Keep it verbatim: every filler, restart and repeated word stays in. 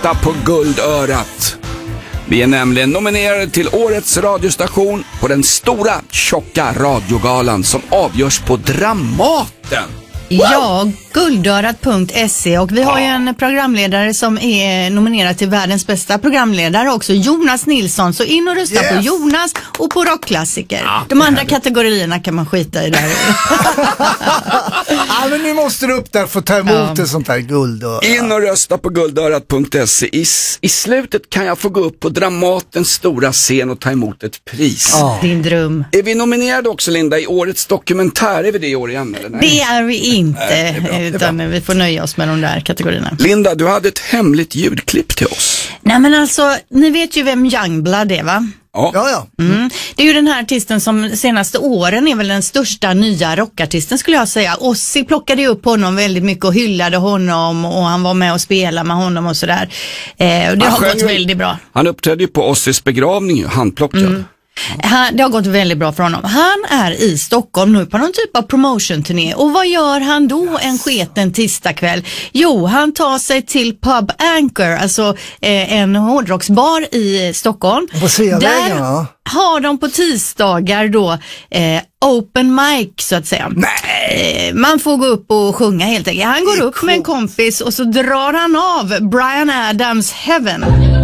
rösta på Guldörat. Vi är nämligen nominerade till årets radiostation på den stora, tjocka radiogalan som avgörs på Dramaten. Ja, guldörat punkt se, och vi har ju en programledare som är nominerad till världens bästa programledare också, Jonas Nilsson. Så in och rösta yes. på Jonas och på rockklassiker. Ja, de andra kategorierna kan man skita i där. Ja, men nu måste du upp där för att ta emot ja. ett sånt här guldörat. In och rösta på guldörat punkt se. I, I slutet kan jag få gå upp på Dramatens stora scen och ta emot ett pris. Ja. Din dröm. Är vi nominerade också, Linda, i årets dokumentär? Är vi det i år igen? Eller? Nej? Det är vi inte, Nej, det är bra, utan är vi får nöja oss med de där kategorierna. Linda, du hade ett hemligt ljudklipp till oss. Nej, men alltså, ni vet ju vem Youngblood är, va? Ja, ja. Mm. Det är ju den här artisten som senaste åren är väl den största nya rockartisten, skulle jag säga. Ozzy plockade upp honom väldigt mycket och hyllade honom, och han var med och spelade med honom och sådär. Eh, och det han har gått väldigt bra. Han uppträdde ju på Ozzys begravning, handplockad. Mm. Han, det har gått väldigt bra för honom. Han är i Stockholm nu på någon typ av promotion-turné. Och vad gör han då en sketen tisdagkväll? Jo, han tar sig till Pub Anchor, alltså eh, en hårdrocksbar i Stockholm. På Sveavägen, va? Har de på tisdagar då eh, open mic, så att säga. Nej. Eh, man får gå upp och sjunga helt enkelt. Han går upp med en kompis och så drar han av Bryan Adams Heaven.